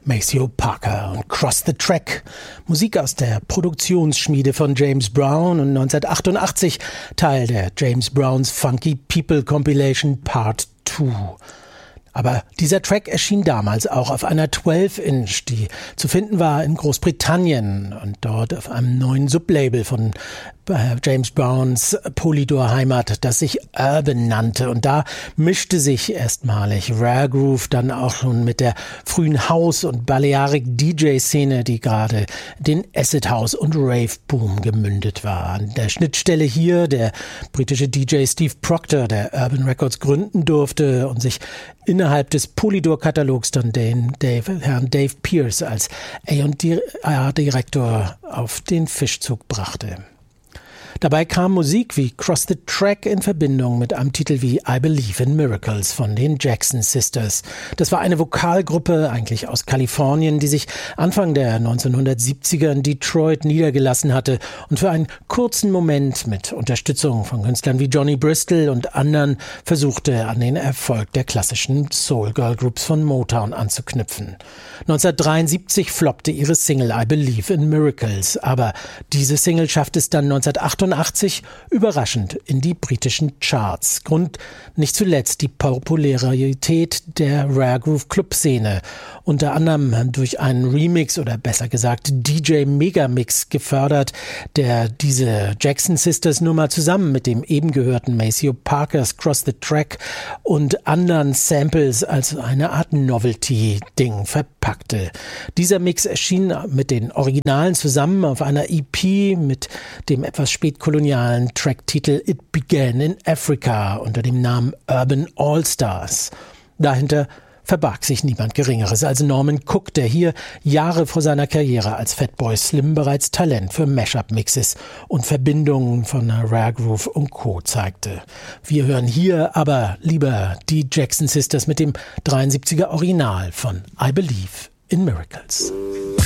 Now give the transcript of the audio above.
Maceo Parker und Cross the Track. Musik aus der Produktionsschmiede von James Brown und 1988 Teil der James Browns Funky People Compilation Part 2. Aber dieser Track erschien damals auch auf einer 12-Inch, die zu finden war in Großbritannien und dort auf einem neuen Sublabel von James Browns Polydor Heimat, das sich Urban nannte. Und da mischte sich erstmalig Rare Groove dann auch schon mit der frühen House- und Balearic-DJ-Szene, die gerade den Acid House und Rave-Boom gemündet war. An der Schnittstelle hier der britische DJ Steve Proctor, der Urban Records gründen durfte und sich innerhalb des Polydor-Katalogs dann Herrn Dave Pierce als A&R-Direktor auf den Fischzug brachte. Dabei kam Musik wie Cross the Track in Verbindung mit einem Titel wie I Believe in Miracles von den Jackson Sisters. Das war eine Vokalgruppe, eigentlich aus Kalifornien, die sich Anfang der 1970er in Detroit niedergelassen hatte und für einen kurzen Moment mit Unterstützung von Künstlern wie Johnny Bristol und anderen versuchte, an den Erfolg der klassischen Soul-Girl-Groups von Motown anzuknüpfen. 1973 floppte ihre Single I Believe in Miracles, aber diese Single schaffte es dann 1988 überraschend in die britischen Charts. Grund nicht zuletzt die Popularität der Rare Groove Club-Szene, unter anderem durch einen Remix oder besser gesagt DJ-Megamix gefördert, der diese Jackson Sisters Nummer zusammen mit dem eben gehörten Maceo Parkers Cross the Track und anderen Samples als eine Art Novelty-Ding verpackte. Dieser Mix erschien mit den Originalen zusammen auf einer EP mit dem etwas spätkolonialen Tracktitel It Began in Africa unter dem Namen Urban All-Stars. Dahinter verbarg sich niemand Geringeres als Norman Cook, der hier Jahre vor seiner Karriere als Fatboy Slim bereits Talent für Mashup-Mixes und Verbindungen von Rare Groove und Co. zeigte. Wir hören hier aber lieber die Jackson Sisters mit dem 73er Original von I Believe in Miracles.